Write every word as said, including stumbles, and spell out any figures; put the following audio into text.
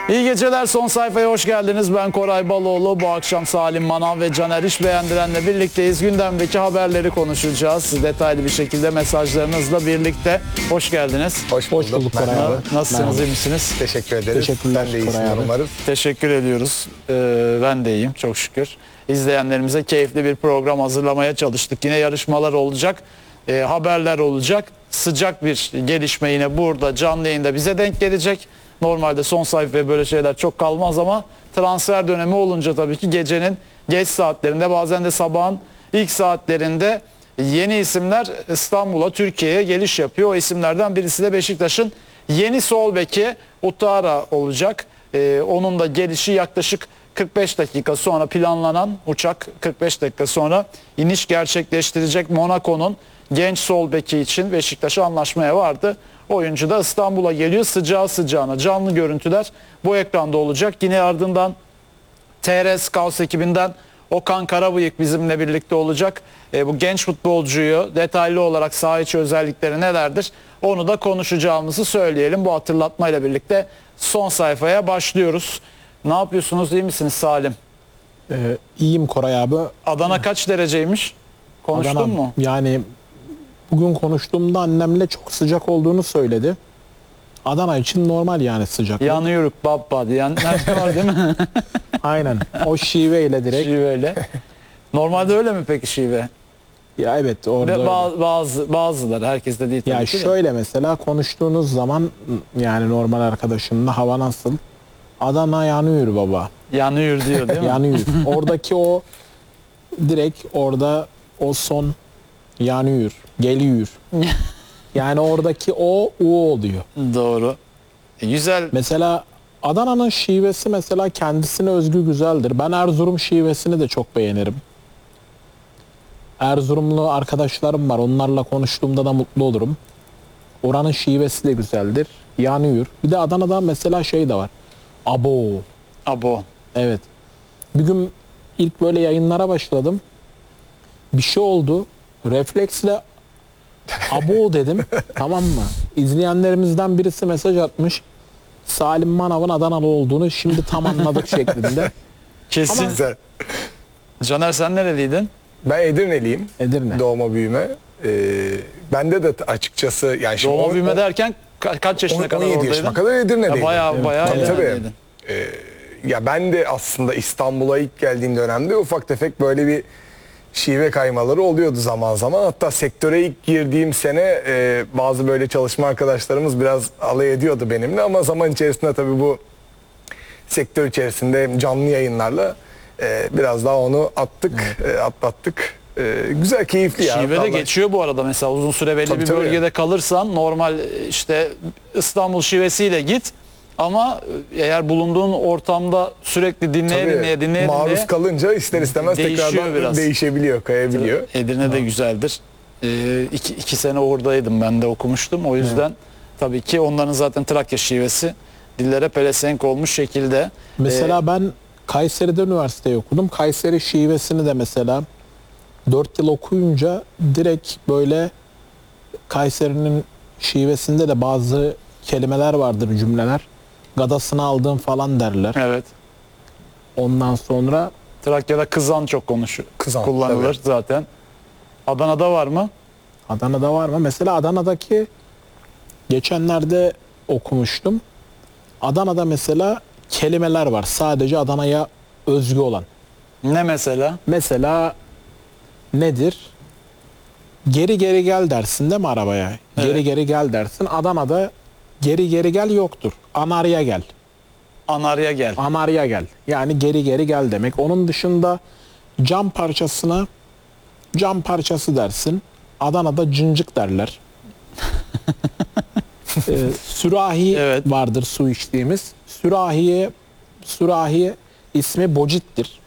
İyi geceler, son sayfaya hoş geldiniz. Ben Koray Baloğlu. Bu akşam Salim Manav ve Caner İşbeğendiren'le birlikteyiz. Gündemdeki haberleri konuşacağız. Detaylı bir şekilde mesajlarınızla birlikte. Hoş geldiniz. Hoş bulduk, Hoş bulduk Koray abi. Nasılsınız, Merhaba. iyi misiniz? Teşekkür ederiz. Teşekkürler Ben de iyisin Koray abi. umarım. Teşekkür ediyoruz. Ee, ben de iyiyim çok şükür. İzleyenlerimize keyifli bir program hazırlamaya çalıştık. Yine yarışmalar olacak, e, haberler olacak. Sıcak bir gelişme yine burada canlı yayında bize denk gelecek. Normalde son sayfaya böyle şeyler çok kalmaz ama transfer dönemi olunca tabii ki gecenin geç saatlerinde, bazen de sabahın ilk saatlerinde yeni isimler İstanbul'a, Türkiye'ye geliş yapıyor. O isimlerden birisi de Beşiktaş'ın yeni sol beki Utara olacak. Ee, onun da gelişi yaklaşık kırk beş dakika sonra, planlanan uçak kırk beş dakika sonra iniş gerçekleştirecek. Monaco'nun genç sol beki için Beşiktaş'a anlaşmaya vardı. Oyuncu da İstanbul'a geliyor, sıcağı sıcağına. Canlı görüntüler bu ekranda olacak. Yine ardından T R Scouts ekibinden Okan Karabıyık bizimle birlikte olacak. E, bu genç futbolcuyu detaylı olarak saha içi özellikleri nelerdir onu da konuşacağımızı söyleyelim. Bu hatırlatmayla birlikte son sayfaya başlıyoruz. Ne yapıyorsunuz, iyi misiniz Salim? Ee, iyiyim Koray abi. Adana kaç dereceymiş? Konuştun Adana, mu? Yani bugün konuştuğumda annemle çok sıcak olduğunu söyledi. Adana için normal yani sıcak. Yanıyoruz baba diyenler var değil mi? Aynen. O şiveyle direkt. Şiveyle. Normalde öyle mi peki şive? Ya evet orada. Ve öyle. bazı, bazı bazıları, herkes de değil tabii Ya ki de. şöyle mesela konuştuğunuz zaman yani normal arkadaşımla hava nasıl? Adana yanıyor baba. Yanıyor diyor değil mi? Yanıyor. Oradaki o direkt orada o son yanıyor. Geliyor. Yani oradaki o U oluyor. Doğru. E, güzel. Mesela Adana'nın şivesi mesela kendisine özgü güzeldir. Ben Erzurum şivesini de çok beğenirim. Erzurumlu arkadaşlarım var. Onlarla konuştuğumda da mutlu olurum. Oranın şivesi de güzeldir. Yanıyor. Bir de Adana'da mesela şey de var. Abo. Abo. Evet. Bir gün ilk böyle yayınlara başladım. Bir şey oldu. Refleksle abo dedim. Tamam mı? İzleyenlerimizden birisi mesaj atmış. Salim Manav'ın Adanalı olduğunu şimdi tam anladık şeklinde. Kesin. Güzel. Caner, sen nereliydin? Ben Edirne'liyim. Edirne. Doğma büyüme. Ee, bende de açıkçası yani şimdi Doğma on- büyüme on- derken ka- kaç yaşına on- kadar on yedi oradaydın? yaşıma kadar Edirne'deydim. Ya bayağı bayağı Tabii, tabii. ilerleydin. Ee, ya ben de aslında İstanbul'a ilk geldiğim dönemde ufak tefek böyle bir şive kaymaları oluyordu zaman zaman. Hatta sektöre ilk girdiğim sene e, bazı böyle çalışma arkadaşlarımız biraz alay ediyordu benimle ama zaman içerisinde tabii bu sektör içerisinde canlı yayınlarla e, biraz daha onu attık, e, atlattık. E, güzel, keyifli ya. Şive de Vallahi. geçiyor bu arada, mesela uzun süre belli Tabii, bir tabii. bölgede kalırsan normal işte İstanbul şivesiyle git ama eğer bulunduğun ortamda sürekli dinleye Tabii, dinleye dinleye maruz dinleye kalınca ister istemez değişiyor tekrardan biraz. değişebiliyor, kayabiliyor. Edirne de güzeldir. Ee, iki, iki sene oradaydım, ben de okumuştum. O yüzden tabii ki onların zaten Trakya şivesi dillere pelesenk olmuş şekilde. Mesela ben Kayseri'de üniversiteyi okudum. Kayseri şivesini de mesela dört yıl okuyunca direkt böyle Kayseri'nin şivesinde de bazı kelimeler vardır, cümleler. Gadasını aldığım falan derler. Evet. Ondan sonra Trakya'da kızan çok konuşur. Kızan, kullanılır tabii. zaten. Adana'da var mı? Adana'da var mı? Mesela Adana'daki geçenlerde okumuştum. Adana'da mesela kelimeler var. Sadece Adana'ya özgü olan. Ne mesela? Mesela nedir? Geri geri gel dersin değil mi arabaya? Geri Evet. geri gel dersin. Adana'da geri geri gel yoktur. Anarya gel. Anarya gel. Anarya gel. Yani geri geri gel demek. Onun dışında cam parçasına cam parçası dersin. Adana'da cıncık derler. ee, sürahi Evet. vardır su içtiğimiz. Sürahiye sürahi ismi bocittir.